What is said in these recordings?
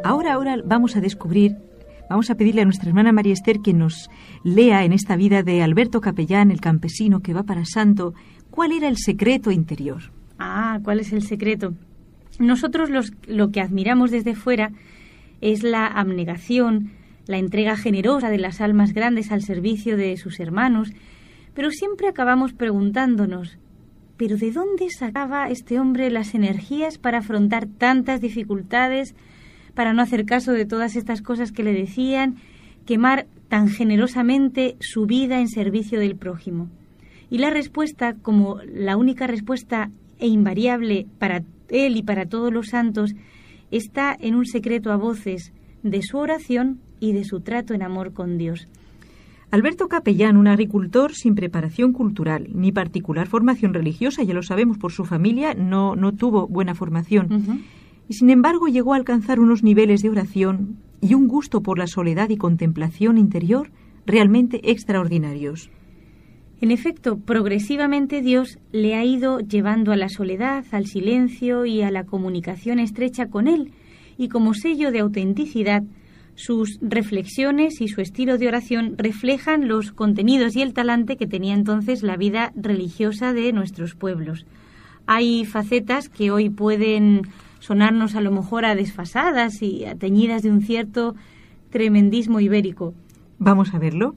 Ahora vamos a descubrir, vamos a pedirle a nuestra hermana María Esther que nos lea en esta vida de Alberto Capellán, el campesino que va para santo, cuál era el secreto interior. ¿Cuál es el secreto? Nosotros lo que admiramos desde fuera es la abnegación, la entrega generosa de las almas grandes al servicio de sus hermanos, pero siempre acabamos preguntándonos, ¿pero de dónde sacaba este hombre las energías para afrontar tantas dificultades, para no hacer caso de todas estas cosas que le decían, quemar tan generosamente su vida en servicio del prójimo? Y la respuesta, como la única respuesta e invariable para él y para todos los santos, está en un secreto a voces de su oración y de su trato en amor con Dios. Alberto Capellán, un agricultor sin preparación cultural ni particular formación religiosa, ya lo sabemos por su familia, no tuvo buena formación. Uh-huh. Y sin embargo llegó a alcanzar unos niveles de oración y un gusto por la soledad y contemplación interior realmente extraordinarios. En efecto, progresivamente Dios le ha ido llevando a la soledad, al silencio y a la comunicación estrecha con Él, y como sello de autenticidad, sus reflexiones y su estilo de oración reflejan los contenidos y el talante que tenía entonces la vida religiosa de nuestros pueblos. Hay facetas que hoy pueden sonarnos a lo mejor a desfasadas y a teñidas de un cierto tremendismo ibérico. Vamos a verlo.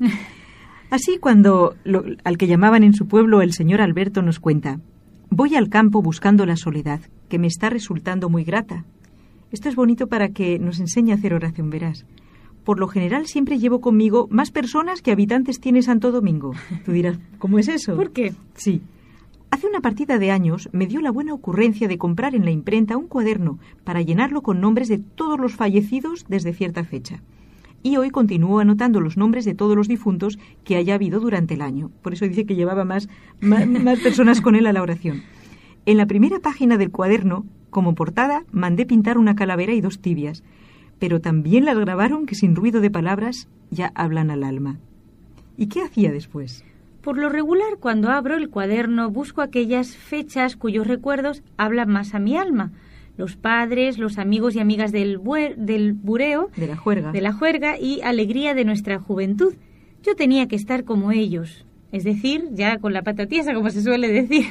Así, cuando al que llamaban en su pueblo el señor Alberto nos cuenta: voy al campo buscando la soledad, que me está resultando muy grata. Esto es bonito para que nos enseñe a hacer oración, verás. Por lo general siempre llevo conmigo más personas que habitantes tiene Santo Domingo. Tú dirás, ¿cómo es eso? ¿Por qué? Sí. Hace una partida de años me dio la buena ocurrencia de comprar en la imprenta un cuaderno para llenarlo con nombres de todos los fallecidos desde cierta fecha. Y hoy continúo anotando los nombres de todos los difuntos que haya habido durante el año. Por eso dice que llevaba más personas con él a la oración. En la primera página del cuaderno, como portada, mandé pintar una calavera y 2 tibias, pero también las grabaron que sin ruido de palabras ya hablan al alma. ¿Y qué hacía después? Por lo regular, cuando abro el cuaderno, busco aquellas fechas cuyos recuerdos hablan más a mi alma. Los padres, los amigos y amigas del bureo, de la juerga y alegría de nuestra juventud. Yo tenía que estar como ellos, es decir, ya con la pata tiesa, como se suele decir.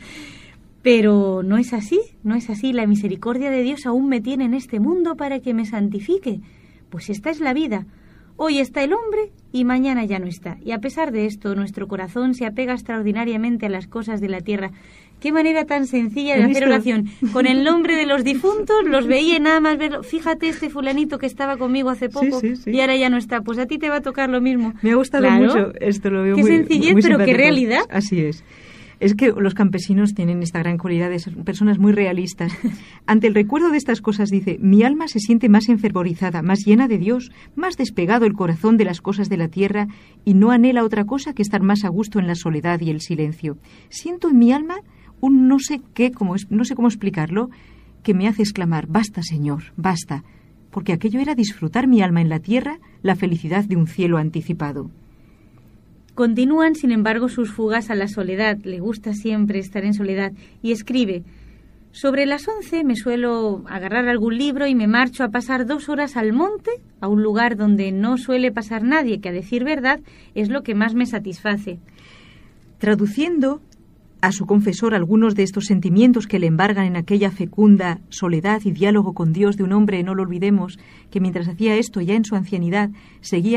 Pero no es así. La misericordia de Dios aún me tiene en este mundo para que me santifique. Pues esta es la vida. Hoy está el hombre y mañana ya no está. Y a pesar de esto, nuestro corazón se apega extraordinariamente a las cosas de la tierra. Qué manera tan sencilla de hacer oración. Con el nombre de los difuntos, los veía nada más verlo. Fíjate este fulanito que estaba conmigo hace poco sí. y ahora ya no está. Pues a ti te va a tocar lo mismo. Me ha gustado mucho esto, lo veo qué muy sencillez, muy pero simpático. qué realidad. Así es. Es que los campesinos tienen esta gran cualidad de ser personas muy realistas. Ante el recuerdo de estas cosas dice: mi alma se siente más enfervorizada, más llena de Dios, más despegado el corazón de las cosas de la tierra y no anhela otra cosa que estar más a gusto en la soledad y el silencio. Siento en mi alma un no sé cómo explicarlo, que me hace exclamar: basta, Señor, basta, porque aquello era disfrutar mi alma en la tierra, la felicidad de un cielo anticipado. Continúan, sin embargo, sus fugas a la soledad. Le gusta siempre estar en soledad. Y escribe: sobre las 11 me suelo agarrar algún libro y me marcho a pasar 2 horas al monte, a un lugar donde no suele pasar nadie, que a decir verdad es lo que más me satisface. Traduciendo a su confesor algunos de estos sentimientos que le embargan en aquella fecunda soledad y diálogo con Dios de un hombre, no lo olvidemos, que mientras hacía esto ya en su ancianidad seguía